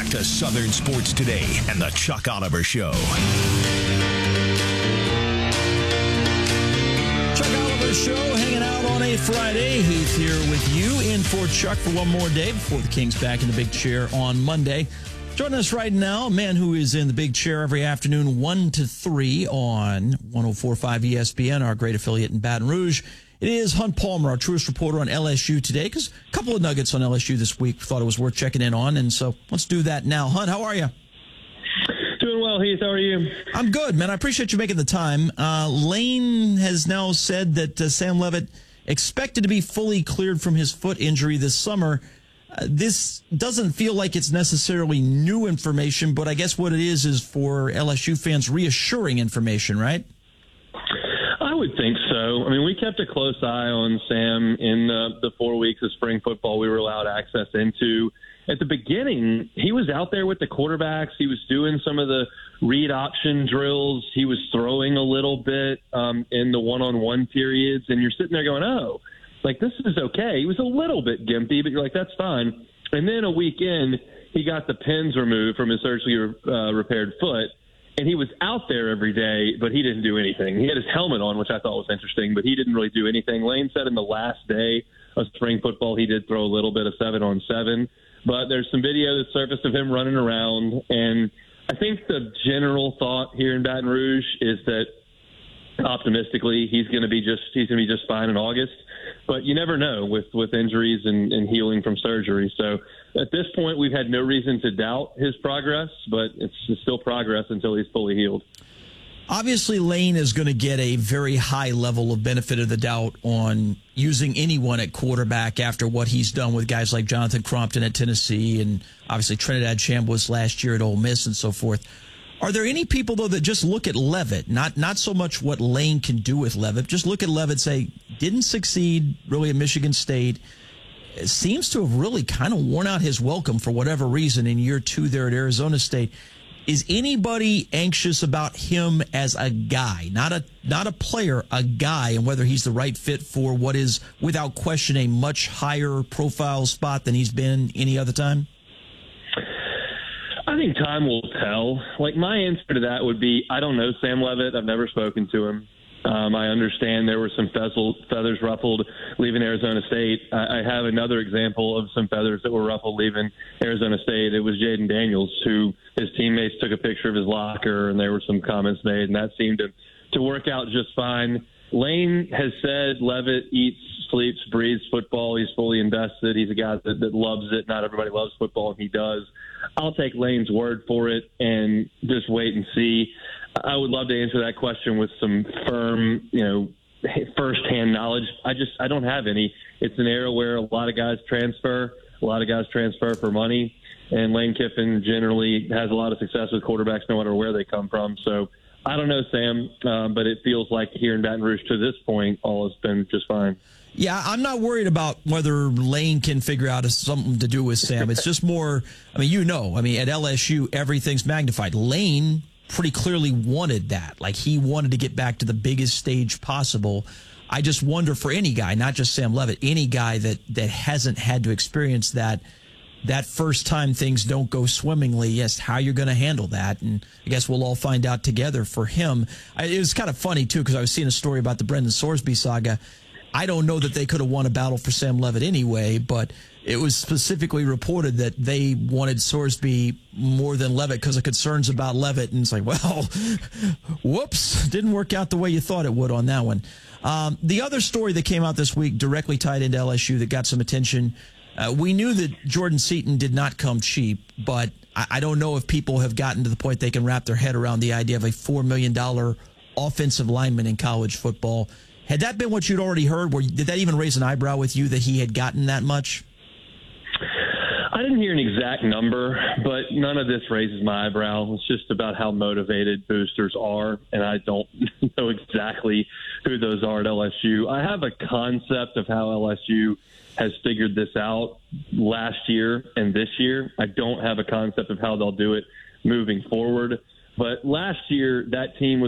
to Southern Sports Today and the Chuck Oliver Show. Chuck Oliver Show hanging out on a Friday. He's here with you in for Chuck for one more day before the Kings back in the big chair on Monday. Joining us right now, a man who is in the big chair every afternoon, 1 to 3 on 104.5 ESPN, our great affiliate in Baton Rouge. It is Hunt Palmer, our truest reporter on LSU today, because a couple of nuggets on LSU this week thought it was worth checking in on, and so let's do that now. Hunt, how are you? Doing well, Heath. How are you? I'm good, man. I appreciate you making the time. Lane has now said that Sam Leavitt expected to be fully cleared from his foot injury this summer. This doesn't feel like it's necessarily new information, but I guess what it is for LSU fans reassuring information, right? I would think so. I mean, we kept a close eye on Sam in the 4 weeks of spring football we were allowed access into. At the beginning, he was out there with the quarterbacks. He was doing some of the read option drills. He was throwing a little bit in the one-on-one periods, and you're sitting there going, oh, like, this is okay. He was a little bit gimpy, but you're like, that's fine. And then a week in, he got the pins removed from his surgically repaired foot, and he was out there every day, but he didn't do anything. He had his helmet on, which I thought was interesting, but he didn't really do anything. Lane said in the last day of spring football he did throw a little bit of 7-on-7, but there's some video that surfaced of him running around, and I think the general thought here in Baton Rouge is that optimistically he's going to be just fine in August. But you never know with injuries and healing from surgery. So at this point, we've had no reason to doubt his progress, but it's still progress until he's fully healed. Obviously, Lane is going to get a very high level of benefit of the doubt on using anyone at quarterback after what he's done with guys like Jonathan Crompton at Tennessee and obviously Trinidad Chambliss last year at Ole Miss and so forth. Are there any people, though, that just look at Leavitt, not so much what Lane can do with Leavitt, just look at Leavitt and say, didn't succeed really at Michigan State, seems to have really kind of worn out his welcome for whatever reason in year 2 there at Arizona State. Is anybody anxious about him as a guy, not a player, a guy, and whether he's the right fit for what is, without question, a much higher profile spot than he's been any other time? I think time will tell. Like, my answer to that would be, I don't know Sam Leavitt. I've never spoken to him. I understand there were some feathers ruffled leaving Arizona State. I have another example of some feathers that were ruffled leaving Arizona State. It was Jaden Daniels, who his teammates took a picture of his locker, and there were some comments made, and that seemed to work out just fine. Lane has said Leavitt eats, sleeps, breathes football. He's fully invested. He's a guy that loves it. Not everybody loves football, and he does. I'll take Lane's word for it and just wait and see. I would love to answer that question with some firm, firsthand knowledge. I don't have any. It's an era where a lot of guys transfer. A lot of guys transfer for money, and Lane Kiffin generally has a lot of success with quarterbacks no matter where they come from. So I don't know, Sam, but it feels like here in Baton Rouge to this point, all has been just fine. Yeah, I'm not worried about whether Lane can figure out something to do with Sam. It's just more, at LSU, everything's magnified. Lane pretty clearly wanted that. Like, he wanted to get back to the biggest stage possible. I just wonder for any guy, not just Sam Leavitt, any guy that hasn't had to experience that first time things don't go swimmingly, yes, how you're going to handle that. And I guess we'll all find out together for him. It was kind of funny, too, because I was seeing a story about the Brendan Sorsby saga. I don't know that they could have won a battle for Sam Leavitt anyway, but it was specifically reported that they wanted Sorsby more than Leavitt because of concerns about Leavitt. And it's like, well, whoops, didn't work out the way you thought it would on that one. The other story that came out this week directly tied into LSU that got some attention, we knew that Jordan Seaton did not come cheap, but I don't know if people have gotten to the point they can wrap their head around the idea of a $4 million offensive lineman in college football. Had that been what you'd already heard? Did that even raise an eyebrow with you that he had gotten that much? I didn't hear an exact number, but none of this raises my eyebrow. It's just about how motivated boosters are, and I don't know exactly who those are at LSU. I have a concept of how LSU has figured this out last year and this year. I don't have a concept of how they'll do it moving forward. But last year, that team was